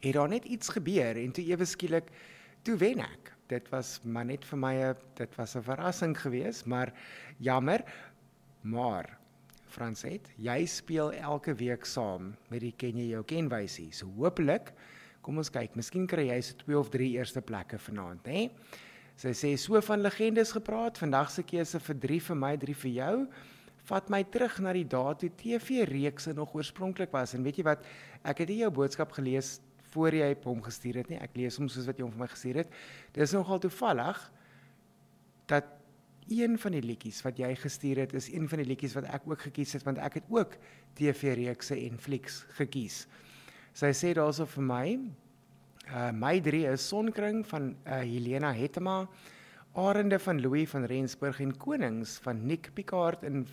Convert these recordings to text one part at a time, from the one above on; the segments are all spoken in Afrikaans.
het daar net iets gebeur, en toe ewe skielik, toe wen ek. Dit was maar net vir my, dit was 'n verrassing geweest, maar jammer, maar Franset, jy speel elke week saam met die Ken jy jou kenwysie, so hopelik, kom ons kyk, miskien kry jy so 2 of 3 eerste plekke vanaand, hè? Sy sê, so van legendes gepraat, vandag se keuse vir 3 vir my, 3 vir jou, vat my terug na die dae toe TV-reekse nog oorspronklik was, en weet jy wat, ek het nie jou boodskap gelees, voor jy hom gestuur het nie, ek lees hom soos wat jy hom vir my gestuur het, dit is nogal toevallig, dat een van die liedjies wat jy gestuur het, is een van die liedjies wat ek ook gekies het, want ek het ook TV-reekse en flieks gekies. Sy sê daarso vir my, my 3 is Sonkring van Helena Hetema, Arende van Louis van Rensburg en Konings van Nick Picard en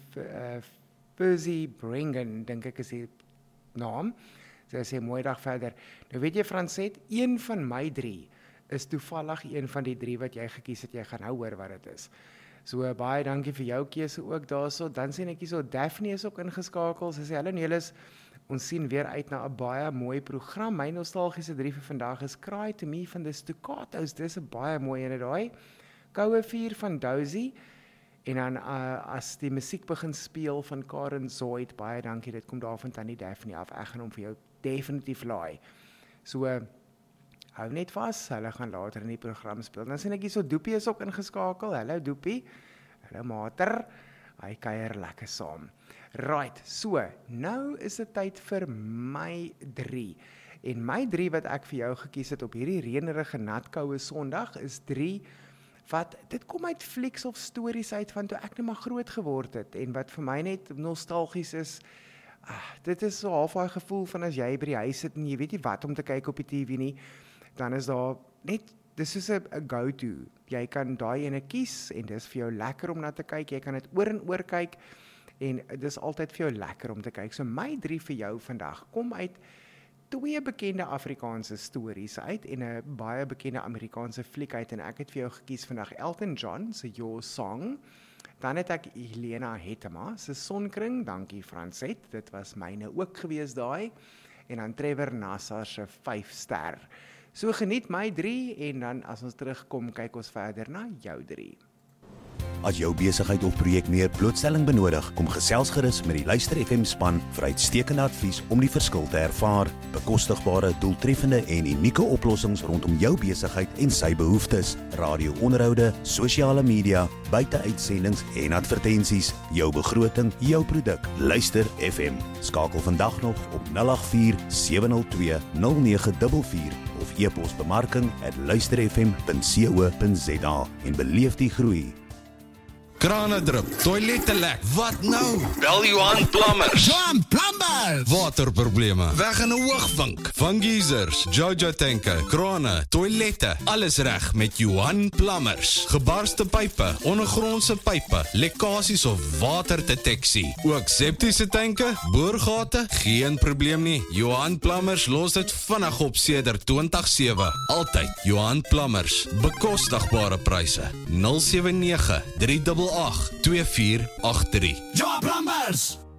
Percy Brengen, dink ek is die naam. Sy sê, mooi dag verder. Nou weet jy Franset, een van my 3 is toevallig een van die 3 wat jy gekies het, jy gaan nou hoor wat dit is. So baie dankie vir jou keuse ook daarso. Dan sien ek hier so, Daphne is ook ingeskakel. Sy sê, hallo Nelis, ons sien weer uit na 'n baie mooi program. My nostalgiese 3 vir vandag is Cry to Me van the Stoccatos. Dis 'n baie mooi ene daai. Koue Vuur van Dozy. En dan as die musiek begin speel van Karen Zoid, baie dankie, dit kom daar van Tannie Daphne af. Ek gaan hom vir jou definitief laai. So hou net vas, hulle gaan later in die program speel. Dan sien ek hier so Doopie is ook ingeskakel. Hallo Doopie. Hallo mater. Hy kuier lekker saam. Right, so, nou is dit tyd vir my 3. En my 3 wat ek vir jou gekies het op hierdie reënerige natkoue Sondag is 3 wat, dit kom uit flieks of stories uit van toe ek net maar groot geword het, en wat vir my net nostalgies is, dit is so half daai gevoel van as jy by die huis sit en jy weet nie wat om te kyk op die TV nie, dan is daar net, dis is 'n go-to, jy kan daai ene kies, en dis vir jou lekker om na te kyk, jy kan dit oor en oor kyk, en dis altyd vir jou lekker om te kyk, so my 3 vir jou vandag, kom uit 2 bekende Afrikaanse stories uit, en 'n baie bekende Amerikaanse fliek uit, en ek het vir jou gekies vandag Elton John se Your Song, dan het ek Helena Hetema se Sonkring, dankie Franset, dit was myne ook gewees daai, en dan Trevor Nassar se 5 ster. So geniet my 3, en dan as ons terugkom, kyk ons verder na jou 3. As jou besigheid of projek meer blootstelling benodig, kom gesels gerus met die Luister FM span vir uitstekende advies om die verskil te ervaar. Bekostigbare, doeltreffende en unieke oplossings rondom jou besigheid en sy behoeftes. Radio-onderhoude, sosiale media, buiteuitsendings en advertensies. Jou begroting, jou produk. Luister FM. Skakel vandag nog op 084 702 0944 of e-pos bemarking@luisterfm.co.za en beleef die groei. Krane drup, toilette lek, wat nou? Bel Johan Plumbers. Johan Plumbers! Waterprobleme, weg in 'n hoogvink. Van geysers, Jojo tanke, krane, toilette, alles reg met Johan Plumbers. Gebarste pype, ondergrondse pype, lekkasies of waterdeteksie. Ook septiese tanke, boorgate, geen probleem nie. Johan Plumbers los dit vinnig op sedert 2007. Altyd Johan Plumbers, bekostigbare pryse. 079 388 2483. Johan Plumbers!